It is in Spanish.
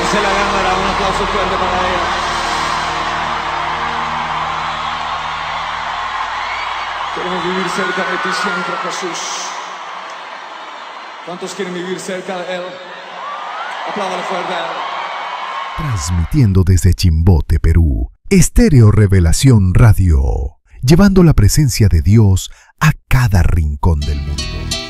Marcela Gándara, un aplauso fuerte para ella. Queremos vivir cerca de ti siempre, Jesús. ¿Cuántos quieren vivir cerca de Él? Apláudale fuerte a Él. Transmitiendo desde Chimbote, Perú, Estéreo Revelación Radio, llevando la presencia de Dios a cada rincón del mundo.